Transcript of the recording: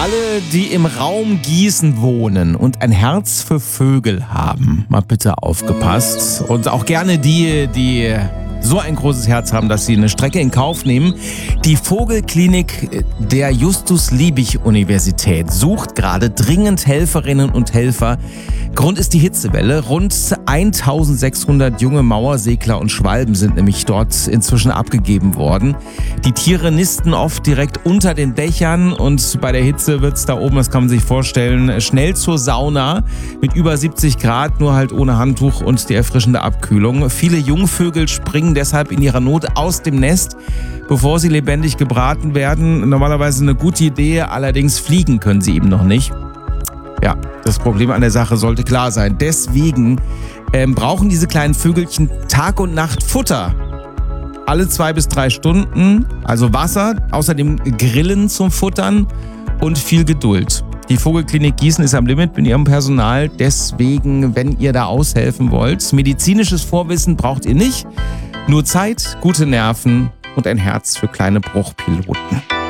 Alle, die im Raum Gießen wohnen und ein Herz für Vögel haben, mal bitte aufgepasst. Und auch gerne die so ein großes Herz haben, dass sie eine Strecke in Kauf nehmen. Die Vogelklinik der Justus-Liebig-Universität sucht gerade dringend Helferinnen und Helfer. Grund ist die Hitzewelle. Rund 1600 junge Mauersegler und Schwalben sind nämlich dort inzwischen abgegeben worden. Die Tiere nisten oft direkt unter den Dächern und bei der Hitze wird es da oben, das kann man sich vorstellen, schnell zur Sauna mit über 70 Grad, nur halt ohne Handtuch und die erfrischende Abkühlung. Viele Jungvögel springen deshalb in ihrer Not aus dem Nest, bevor sie lebendig gebraten werden. Normalerweise eine gute Idee, allerdings fliegen können sie eben noch nicht. Ja, das Problem an der Sache sollte klar sein. Deswegen brauchen diese kleinen Vögelchen Tag und Nacht Futter. Alle 2 bis 3 Stunden, also Wasser, außerdem Grillen zum Futtern und viel Geduld. Die Vogelklinik Gießen ist am Limit mit ihrem Personal. Deswegen, wenn ihr da aushelfen wollt, medizinisches Vorwissen braucht ihr nicht. Nur Zeit, gute Nerven und ein Herz für kleine Bruchpiloten.